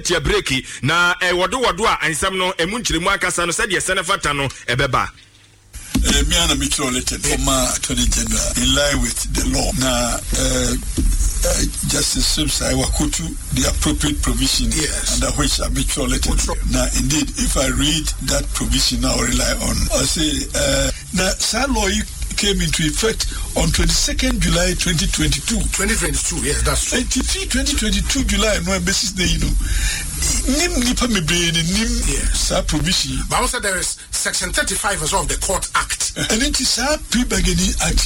tia breaki na wodo a ansam no emu nkyiremu akasa no said yesene fata no ebeba me and Mitchell elected former Attorney General in line with the law. Now, Justice Subsai Wakutu, the appropriate provision under which I Mitchell elected. Now, indeed, if I read that provision, I'll rely on. I say, now, that law came into effect on 22nd July 2022. 2022, yes, that's true. 2022 July, no basis day, you know. Nim nipa me brain nim sa provision. But also there is section 35 as well of the Court Act. And it is a pre-bargaining act.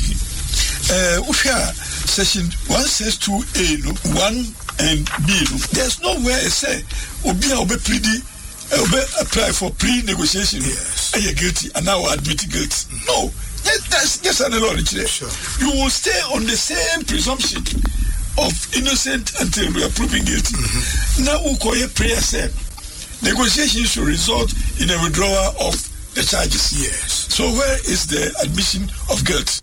Section 162A, 1 and B. There's nowhere it say obi apply for pre-negotiation. Yes. Are you guilty? And now admit guilty. No. That's an already. Sure. You will stay on the same presumption of innocent until we are proven guilty. Now we call a prayer said negotiations should result in a withdrawal of the charges. Yes. So where is the admission of guilt?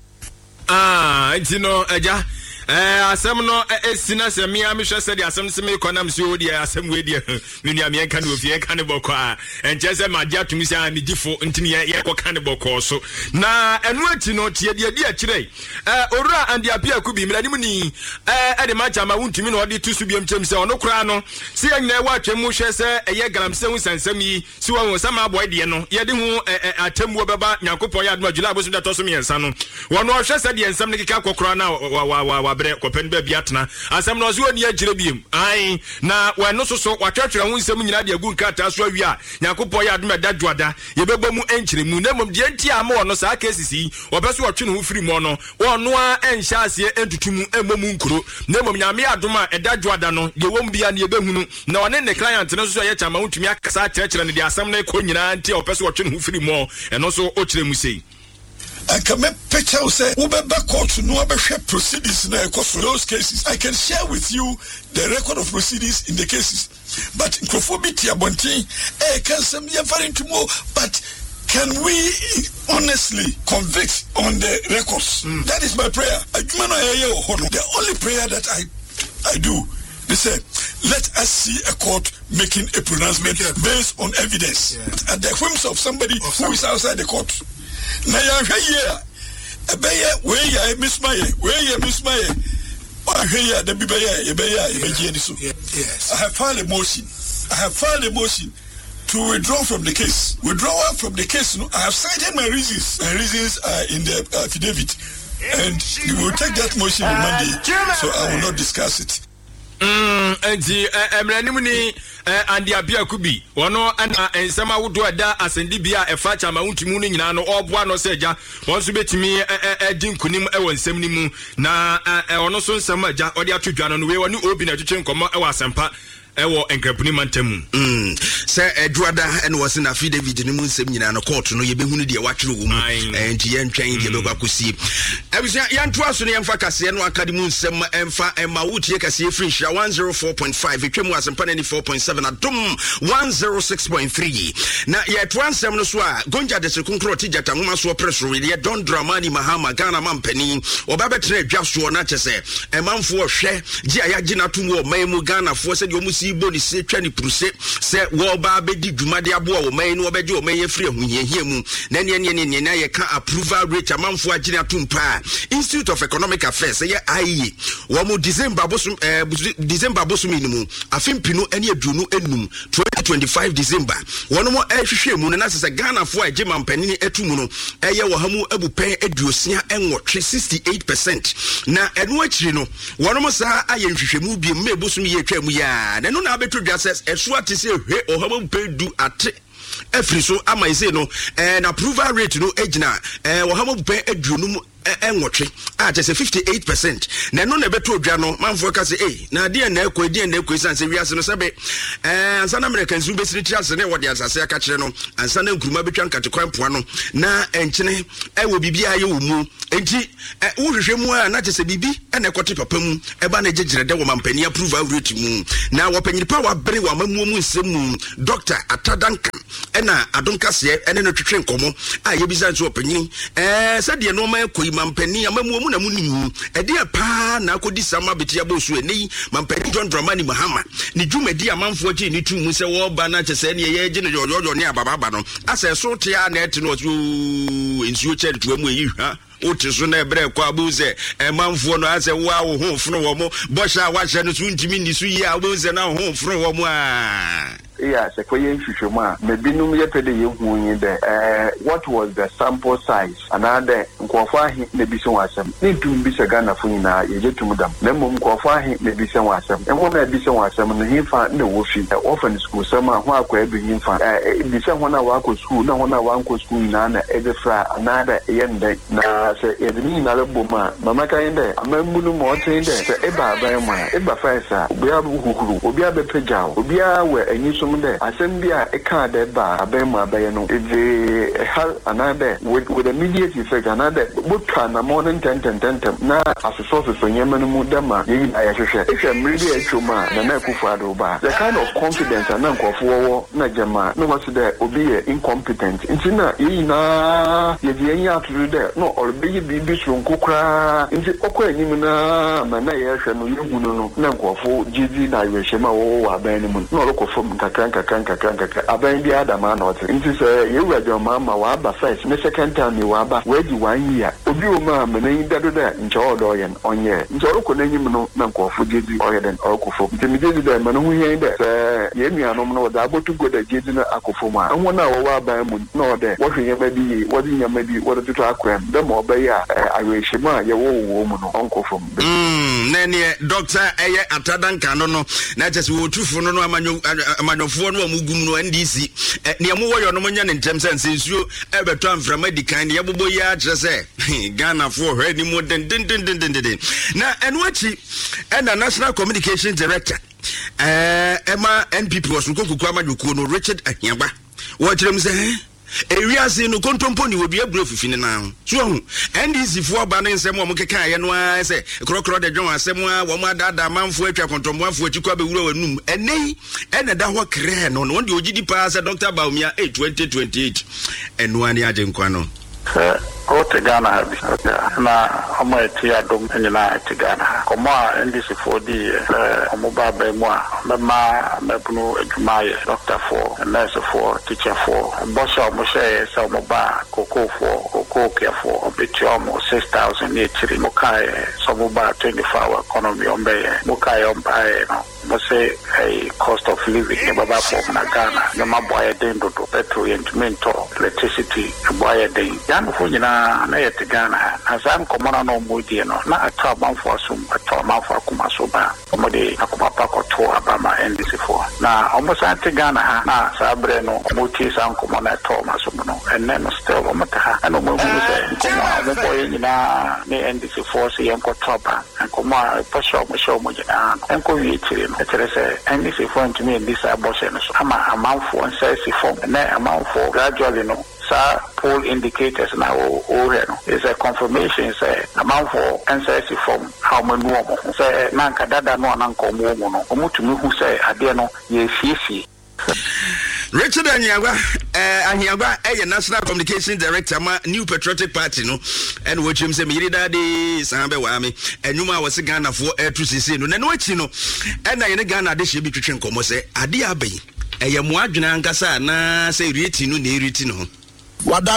You know, asem no esina se me amhwe se de asem se me konam se odi asem we de me ame kan ofie kan boko a enche se ma dia tumi se a me gifo ntini ye ko kan boko so na enu ati no tie de a kire owura ande apia kubi me anim ni de ma chama wuntumi no odi tusu biam chem se ono kura no se nyina wa twemu hwe se eye galamse hu sansam yi si won sama boy de no ye de hu atemmu obeba nyankopon ya aduma jula abosu da to so me ensa no wono hwe se de ensam ne kika kokora na wa bre kopen ba biatna asem no zo ni agire biem ai na wano so watwatwera hu nsem nyina de agu nkata so awi a yakopɔ ya adom da dwoada ye beba mu enkyire mu na mom de antia ma wono saa kesisi obeso watwe no hu firi mu no wono a enhya ase entutumu emomu nkuro na mom nyame adom a eda dwoada no de wom bia na ye behunu na one ne client no so ye chama wontumi akasa kyerɛkyerɛ ne de asem na ekɔ nyina antia obeso watwe no hu firi mu eno so o kyerɛ mu sei I can make picture say back court to know about proceedings in those cases. I can share with you the record of proceedings in the cases. But microphobia bonti can some referring to more, but can we honestly convict on the records? That is my prayer. The only prayer that I do. They say, let us see a court making a pronouncement based on evidence. At the whims of somebody who is outside the court. Na ya hwe ye we ya miss my hwe da bibeye ye beje ni so. Yes. I have filed a motion to withdraw from the case. Withdrawal from the case, I have cited my reasons. My reasons are in the affidavit, and we will take that motion on Monday, so I will not discuss it. Enti emranimu ni andi abia kubi wono ana ensema wodo ada asendi bia efa chama wuntimu ni nyina no oboa no seja wonso betimi dinkunim ewo nsem ni mu na ono so nsem aja ode atodwa no we woni obi na twetwe nkomo ewo asempa ewo enkrapuni mantamu se eduada en was na David ni mu nsem nyina no court no ye behunu de watwere wo mu enti ye ntwan de be kwakosi abisia yanto aso ne yemfa kase no akademu nsem emfa emma wutie kase free share 104.5 etwemu asempa na 4.7 adom 106.3 na ye twansem no so a gonja de sekunkro tijata nwoma so preso ye don dramani mahama Ghana mampani obabetre adwaso na chese emanfo hwe gi ayagina tumu o mamu Ghana fo se de omu ibo ni se twa ni pruse se wo ba bedi dwumade abo wo man no obeje o man ye free ahunyehie mu na ne na ye ka approval rate amanfo agina atumpa Institute of Economic Affairs ye IE wo mo December bosom ni mu afimpinu ene aduonu enum 2025 December wono mo ehwehwe mu na se Ghana fo agye mampani etumu no eye wo hamu abupen aduosia enwotwe 68% na eno akiri no wono mo sa aye nhwehwemu bi me bosom ye twa mu ya no na beto dwases eso ate se hwe ohama pedu ate efri so ama ise no na approval rate no agina ohama pe aduonum enwotwe a just 58% na no na beto dwa no manfo ka se na de na ekoi sanse wiase no sebe ansa na Americans be siri ase ne wode asase aka kire no ansa na nkuruma betwa nkatekwan poa no na enkyene ewo bibia ye wo mu enti wo hwehwe mu a na just bibi na ekote papa mu eba na gegere de wo mampani approval rate mu na wo panyiri pa wa bere wa mamu mu nsem mu Dr. Atadanka na adonkase ene no twetwe nkomo a ye bisa nso panyiri se de no ma ekoi mampani amamu mu na munu ede pa na akodi sama betia bosu eni mampani John Dramani Mahama ni dwumadi amanfo gi ni tu mu se wo ba na chese ne ye gi ne yoyo ne ababa no ase so tia na eti no ensuo che tu amu yi ha otiso na ebre kwa abuze manfo no ase wa wo ho funu wo mo bosha wa hye no suntimi ni su yi abuze na ho funu wo mo a yes, a question shuma. Maybe no me pede you what was the sample size? Another Kwafahi maybe some wasem. Need to be a Ghana Funina, you get to Madam. Lemon Kwafahi maybe some wasem. And when I be some wasem, and he found no washing. Often school summer, who could be him for the someone I walk with school, no one I walk with school, Nana, every fry, another end day. Now, say, a mean other boma, Mamaka in there, a member more trained there, Eba Bama, Eba Faisa, Ubia Buhu, Ubia Bepejao, Ubia, where a new there. I send a card that bar, a bema bayano. If they have another with immediate effect, another book can a more than 10 now as a source for Yemen Mudama, if I'm really a chuma, the Nakufado bar. The kind of confidence and uncle for Najama, no what's there will be incompetent. In China, you have to do that. No, or be from Kukra, in the Okwe Nimuna, Manaya, and Nanko for GG Nashema or Abenimon, no local from Kanka Abendi Adama not. It is you were your mamma waba first, the second time you waba, where you 1 year. Obiuma, Mane, that in Jordan on ye. Joroko Nenimo, Nanko for Jizzy or than Okofo. Timidity, the man who ain't there. Yemi, I don't know, double to go the Jizina Akofoma. And 1 hour waba, no, there. What in your maybe, what in your maybe, what to track them. The more by I wish Shema, your woman, uncle from. Nanny, Doctor, Atadan Canono, not just we two for no Manofo Mugumu NDC. Near more your nomination in terms and since you ever turn from medical and Yabuboya just say Ghana for her any more than now and watch it and a national communications director. Emma NPP was Kwama Yukuno Richard Anyaba. What them say? Area say no contomponi will be a bluff now. So, and this is for banning some Mokaka and why I say, Crocro de John, Samoa, Wamada, man for a contom one for Chikabu, and nay, and a Dawa Kran on one UGD pass a Dr. Baumia 2028 and 1 year Jinquano. Ote Ghana na ama etia dom nyina eti Ghana koma NDC 4D omoba ba mu a mema mebunu adwumaye doctor for nurse for teacher for bosha omohye se omoba koko for koko for obeti omo 6000 etiri mokai somoba 24-hour economy ombe mokai omba no mo say a cost of living baba for na Ghana no maboye den do petrol entmento electricity boye den yan fo nyina na yet Ghana as I'm common no mudi no na ata manfo asum ata manfo akuma so ba omode akuma pakoto abama NDC4 na almost anti Ghana na sabre no muti san common ata masum no and then still omata ha and omo say common boy nyina ne NDC4 say enko toba and common pasho mo nyina enko wiitire no etere say NDC4 ntumi ndisa abortion so ama amanfo nsesi form na amanfo gradually no poll indicators now is a confirmation say amount for NCC from how many say nanka dada no nanka omo omutumi hu say ade no ye fifi Richard Anyagwa National Communications Director ma New Patriotic Party no and what him say me daddy sambe wa me enuma was Ghana for to see no na no achi no and na Ghana de she bi twetwe nkomo say ade abai eye mo adwena nkasa na say reti no na ereti no